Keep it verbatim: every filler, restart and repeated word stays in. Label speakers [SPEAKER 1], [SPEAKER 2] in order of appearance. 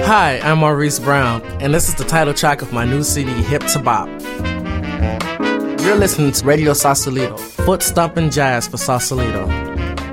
[SPEAKER 1] Hi, I'm Maurice Brown, and this is the title track of my new C D, Hip to Bop. You're listening to Radio Sausalito, foot-stomping jazz for Sausalito.